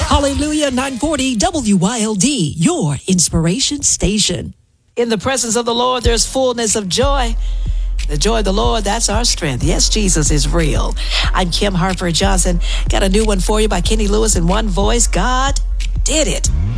Hallelujah, 940 WYLD, your inspiration station. In the presence of the Lord, there's fullness of joy. The joy of the Lord, that's our strength. Yes, Jesus is real. I'm Kim Harper Johnson. Got a new one for you by Kenny Lewis in one voice. God did it.